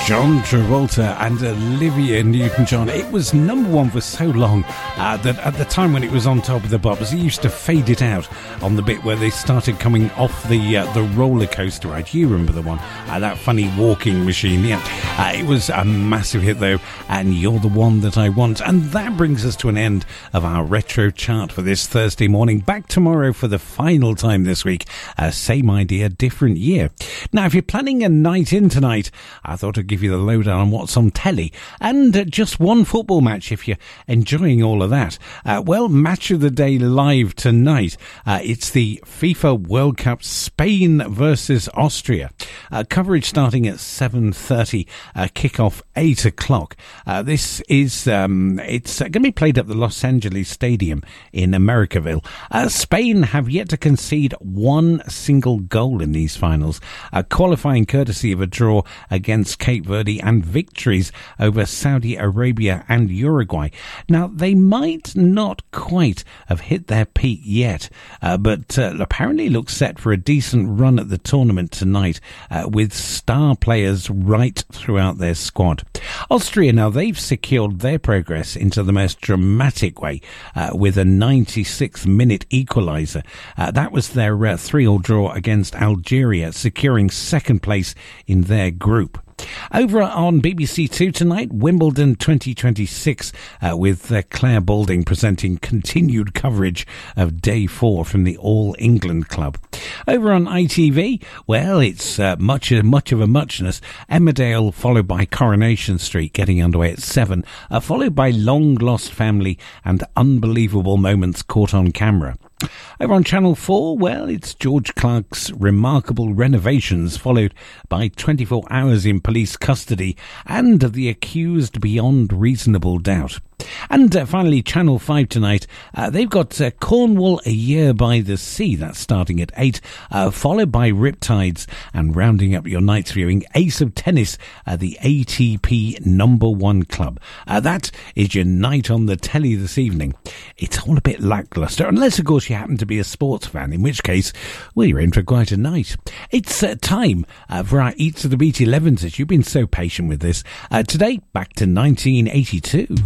John Travolta and Olivia Newton-John. It was number one for so long that at the time when it was on top of the pops, he used to fade it out on the bit where they started coming off the roller coaster ride. You remember the one, that funny walking machine? Yeah, it was a massive hit though, and You're the One That I Want. And that brings us to an end of our retro chart for this Thursday morning. Back tomorrow for the final time this week. Same idea, different year. Now, if you're planning a night in tonight, I thought I'd give you the lowdown on what's on telly, and just one football match if you're enjoying all of that. Well, match of the day live tonight. It's the FIFA World Cup, Spain versus Austria. Coverage starting at 7:30, kickoff 8 o'clock. This is it's going to be played at the Los Angeles Stadium in Americaville. Spain have yet to concede one single goal in these finals, qualifying courtesy of a draw against Cape Verde and victories over Saudi Arabia and Uruguay. Now, they might not quite have hit their peak yet, but apparently look set for a decent run at the tournament tonight, with star players right throughout their squad. Austria, now, they've secured their progress into the most dramatic way with a 96th-minute equaliser. That was their 3-3 draw against Algeria, securing second place in their group. Over on BBC Two tonight, Wimbledon 2026, with Claire Balding presenting continued coverage of Day 4 from the All England Club. Over on ITV, well, it's much of a muchness. Emmerdale followed by Coronation Street getting underway at 7, followed by Long Lost Family and Unbelievable Moments Caught on Camera. Over on Channel 4, well, it's George Clark's Remarkable Renovations, followed by 24 Hours in Police Custody and The Accused Beyond Reasonable Doubt. And finally, Channel 5 tonight, they've got Cornwall, A Year by the Sea. That's starting at 8, followed by Riptides, and rounding up your night's viewing, Ace of Tennis, the ATP #1 club. That is your night on the telly this evening. It's all a bit lacklustre, unless, of course, you happen to be a sports fan, in which case, well, you're in for quite a night. It's time for our Eats of the Beat 11s, as you've been so patient with this. Today, back to 1982.